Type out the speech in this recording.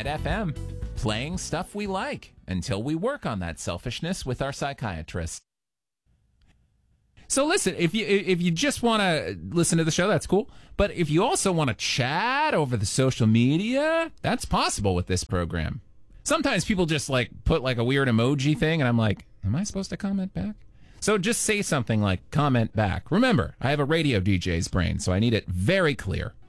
Red FM, playing stuff we like until we work on that selfishness with our psychiatrist. So listen, if you just want to listen to the show, that's cool. But if you also want to chat over the social media, that's possible with this program. Sometimes people just put a weird emoji thing, and I'm like, am I supposed to comment back? So just say something like comment back. Remember, I have a radio DJ's brain, so I need it very clear.